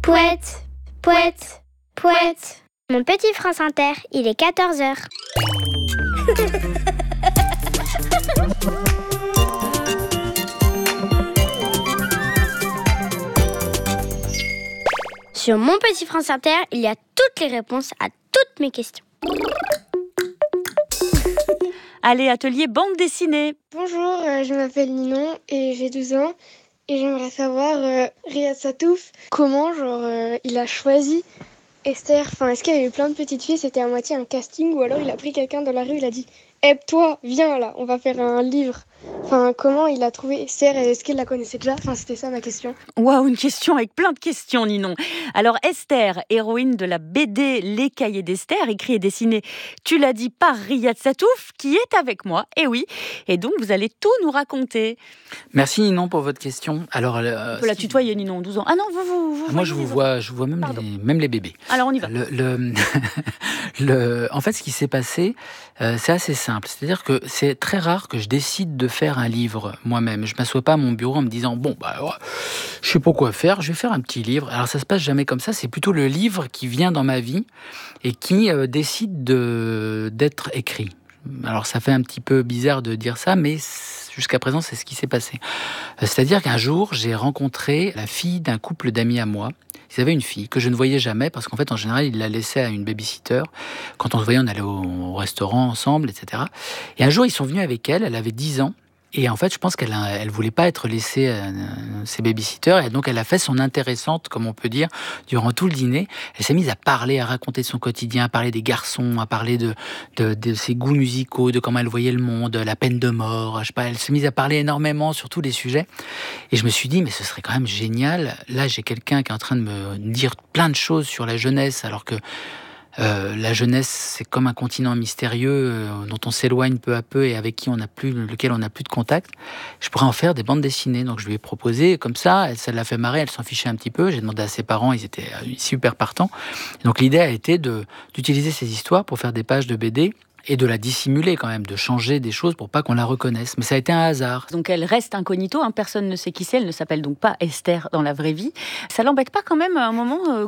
Pouette, pouette, pouette. Mon petit France Inter, il est 14h. Sur mon petit France Inter, il y a toutes les réponses à toutes mes questions. Allez, atelier bande dessinée. Bonjour, je m'appelle Ninon et j'ai 12 ans. Et j'aimerais savoir, Riyad Satouf, comment il a choisi Esther. Enfin, est-ce qu'il y a eu plein de petites filles, c'était à moitié un casting, ou alors il a pris quelqu'un dans la rue, il a dit « Eh, toi, viens là, on va faire un livre ». Enfin, comment il a trouvé Esther et est-ce qu'il la connaissait déjà ? Enfin, c'était ça ma question. Waouh, une question avec plein de questions, Ninon. Alors, Esther, héroïne de la BD Les Cahiers d'Esther, écrit et dessiné, tu l'as dit, par Riyad Satouf, qui est avec moi. Et oui, et donc vous allez tout nous raconter. Merci Ninon pour votre question. Alors, on peut la tutoyer, Ninon, 12 ans. Ah non, vous moi je vous vois même les bébés. Alors on y va. En fait, ce qui s'est passé, c'est assez simple. C'est-à-dire que c'est très rare que je décide de faire un livre moi-même. Je m'assois pas à mon bureau en me disant je sais pas quoi faire, je vais faire un petit livre. Alors ça se passe jamais comme ça. C'est plutôt le livre qui vient dans ma vie et qui décide d'être écrit. Alors ça fait un petit peu bizarre de dire ça, mais jusqu'à présent c'est ce qui s'est passé. C'est-à-dire qu'un jour j'ai rencontré la fille d'un couple d'amis à moi. Ils avaient une fille que je ne voyais jamais parce qu'en fait en général ils la laissaient à une babysitter. Quand on se voyait on allait au restaurant ensemble, etc. Et un jour ils sont venus avec elle avait 10 ans. Et en fait, je pense qu'elle voulait pas être laissée à ses babysitters. Et donc, elle a fait son intéressante, comme on peut dire, durant tout le dîner. Elle s'est mise à parler, à raconter de son quotidien, à parler des garçons, à parler de ses goûts musicaux, de comment elle voyait le monde, la peine de mort. Je sais pas, elle s'est mise à parler énormément sur tous les sujets. Et je me suis dit, mais ce serait quand même génial. Là, j'ai quelqu'un qui est en train de me dire plein de choses sur la jeunesse, alors que la jeunesse, c'est comme un continent mystérieux dont on s'éloigne peu à peu et avec lequel on n'a plus de contact. Je pourrais en faire des bandes dessinées. Donc je lui ai proposé comme ça. Ça l'a fait marrer, elle s'en fichait un petit peu. J'ai demandé à ses parents, ils étaient super partants. Donc l'idée a été d'utiliser ces histoires pour faire des pages de BD et de la dissimuler quand même, de changer des choses pour pas qu'on la reconnaisse. Mais ça a été un hasard. Donc elle reste incognito, personne ne sait qui c'est, elle ne s'appelle donc pas Esther dans la vraie vie. Ça l'embête pas quand même à un moment